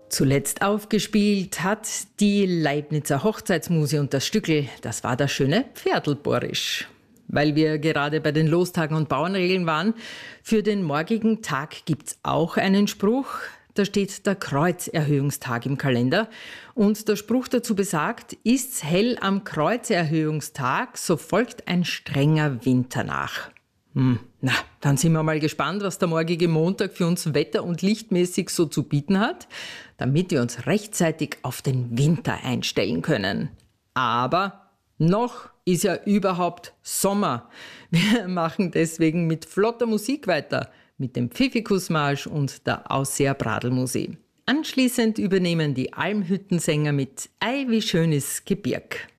Zuletzt aufgespielt hat die Leibnizer Hochzeitsmuse und das Stückel, das war das schöne Pferdlborisch. Weil wir gerade bei den Lostagen und Bauernregeln waren, für den morgigen Tag gibt's auch einen Spruch. Da steht der Kreuzerhöhungstag im Kalender. Und der Spruch dazu besagt, ist's hell am Kreuzerhöhungstag, so folgt ein strenger Winter nach. Na, dann sind wir mal gespannt, was der morgige Montag für uns wetter- und lichtmäßig so zu bieten hat, damit wir uns rechtzeitig auf den Winter einstellen können. Aber noch ist ja überhaupt Sommer. Wir machen deswegen mit flotter Musik weiter, mit dem Pfiffikusmarsch und der Ausseer Bradelmusik. Anschließend übernehmen die Almhüttensänger mit Ei, wie schön ist Gebirg.